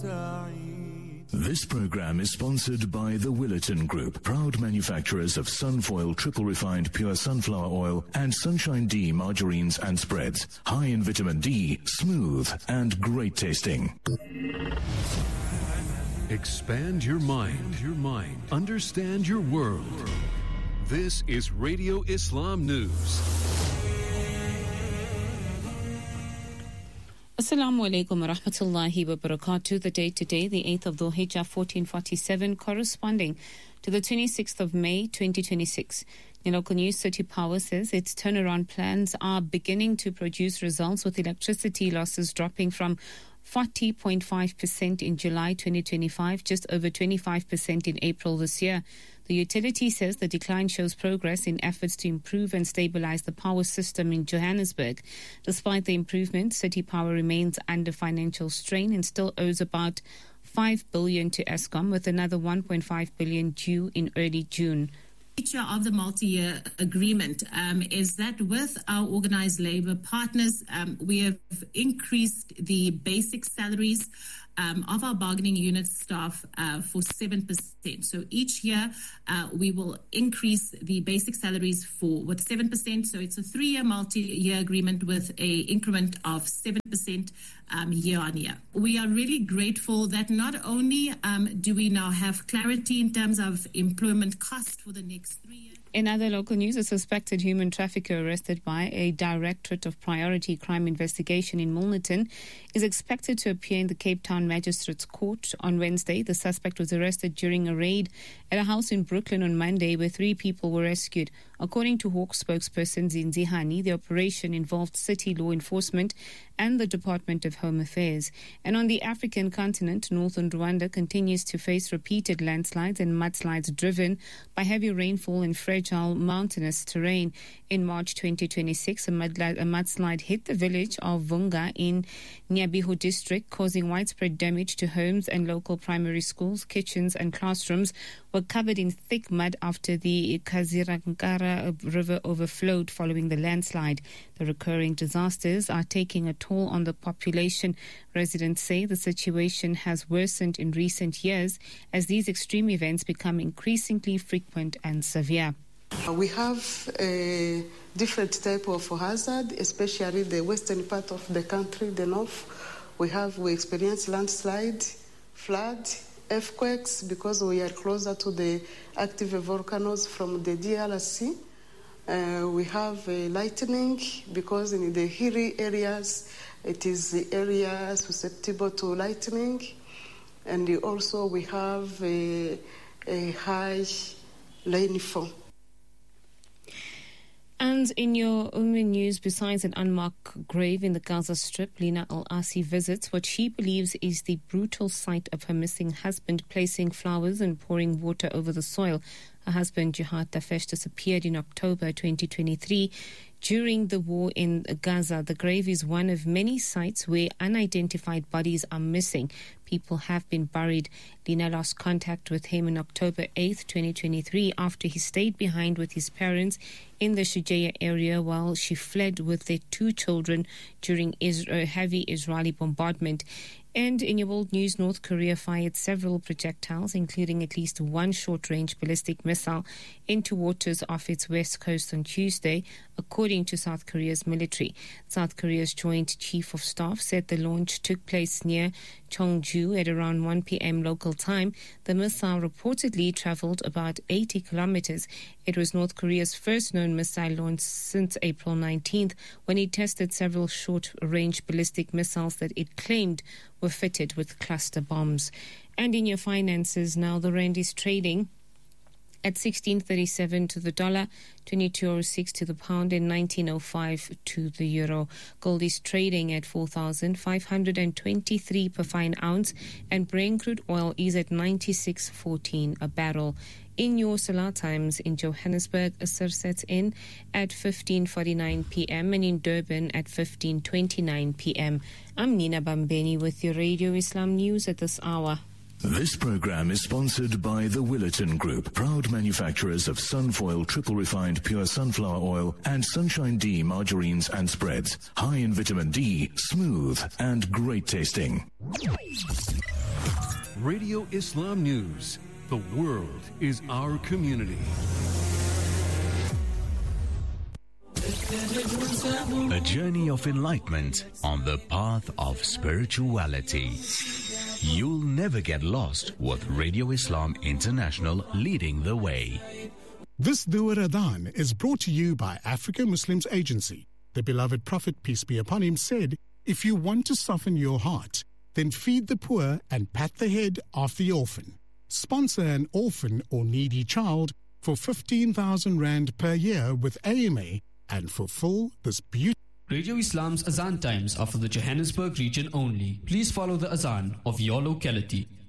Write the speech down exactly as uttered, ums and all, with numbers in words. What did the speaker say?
This program is sponsored by the Willerton Group, proud manufacturers of Sunfoil triple refined pure sunflower oil and Sunshine D margarines and spreads. High in vitamin D, smooth and great tasting. Expand your mind, your mind. Understand your world. This is Radio Islam News. Assalamu alaikum wa rahmatullahi wa barakatuh. The date today, the eighth of Dhul Hijjah fourteen forty-seven, corresponding to the twenty-sixth of May twenty twenty-six. In local news, City Power says its turnaround plans are beginning to produce results, with electricity losses dropping from forty point five percent in July twenty twenty-five, just over twenty-five percent in April this year. The utility says the decline shows progress in efforts to improve and stabilize the power system in Johannesburg. Despite the improvement, City Power remains under financial strain and still owes about five billion dollars to Eskom, with another one point five billion dollars due in early June. The feature of the multi-year agreement um, is that with our organized labor partners, um, we have increased the basic salaries um, of our bargaining unit staff uh, for seven percent. So each year uh, we will increase the basic salaries for with seven percent. So it's a three-year multi-year agreement with a increment of seven percent um, year on year. We are really grateful that not only um, do we now have clarity in terms of employment cost for the next three years. In other local news, a suspected human trafficker arrested by a Directorate of Priority Crime Investigation in Milnerton is expected to appear in the Cape Town Magistrates Court on Wednesday. The suspect was arrested during a raid at a house in Brooklyn on Monday, where three people were rescued. According to Hawk spokesperson Zinzi Hani, the operation involved city law enforcement and the Department of Home Affairs. And on the African continent, northern Rwanda continues to face repeated landslides and mudslides driven by heavy rainfall and fragile mountainous terrain. In March twenty twenty-six, a, mudli- a mudslide hit the village of Vunga in Nyabihu district, causing widespread damage to homes and local primary schools. Kitchens and classrooms were covered in thick mud after the Kazirankara River overflowed following the landslide. The recurring disasters are taking a toll on the population. Residents say the situation has worsened in recent years as these extreme events become increasingly frequent and severe. We have a different type of hazard, especially the western part of the country, the north. We have, we experience landslide, flood, earthquakes, because we are closer to the active volcanoes from the D R C. Uh, we have uh, lightning, because in the hilly areas, it is the area susceptible to lightning. And also we have a, a high rainfall. And in your Umm news, besides an unmarked grave in the Gaza Strip, Lina Al-Asi visits what she believes is the brutal sight of her missing husband placing flowers and pouring water over the soil. Her husband, Jihad Tafesh, disappeared in October twenty twenty-three. During the war in Gaza, the grave is one of many sites where unidentified bodies are missing. People have been buried. Lina lost contact with him on October eighth, twenty twenty-three, after he stayed behind with his parents in the Shujaia area while she fled with their two children during Israel, heavy Israeli bombardment. And in your world news, North Korea fired several projectiles, including at least one short-range ballistic missile, into waters off its west coast on Tuesday, according to South Korea's military. South Korea's Joint Chief of Staff said the launch took place near Cheongju at around one p.m. local time. The missile reportedly traveled about eighty kilometers. It was North Korea's first known missile launch since April nineteenth, when it tested several short-range ballistic missiles that it claimed were fitted with cluster bombs. And in your finances now, the rand is trading at sixteen thirty-seven to the dollar, twenty-two oh six to the pound, and nineteen oh five to the euro. Gold is trading at four thousand five hundred twenty-three per fine ounce, and Brent crude oil is at ninety-six fourteen a barrel. In your Salah times in Johannesburg, Asr sets in at fifteen forty-nine p.m. and in Durban at fifteen twenty-nine p.m. I'm Nina Bambeni with your Radio Islam News at this hour. This program is sponsored by the Willerton Group, proud manufacturers of Sunfoil triple refined pure sunflower oil and Sunshine D margarines and spreads. High in vitamin D, smooth and great tasting. Radio Islam News. The world is our community. A journey of enlightenment on the path of spirituality. You'll never get lost with Radio Islam International leading the way. This Dua Adhan is brought to you by Africa Muslims Agency. The beloved Prophet, peace be upon him, said, if you want to soften your heart, then feed the poor and pat the head of the orphan. Sponsor an orphan or needy child for fifteen thousand rand per year with A M A and fulfill this beautiful. Radio Islam's Azan times are for the Johannesburg region only. Please follow the Azan of your locality.